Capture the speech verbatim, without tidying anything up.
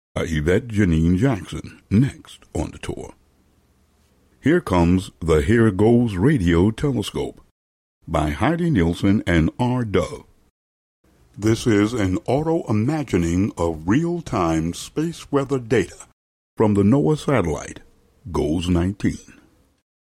by Yvette Janine Jackson, next on the tour. Here comes the Here Goes Radio Telescope by Heidi Nielsen and R. Dove. This is an auto-imagining of real-time space weather data from the NOAA satellite, GOES nineteen.